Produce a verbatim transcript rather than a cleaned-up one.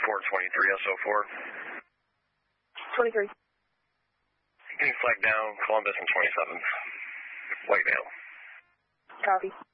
four twenty-three S O four. twenty-three. Getting flagged down, Columbus and twenty-seventh. Whitevale. Copy.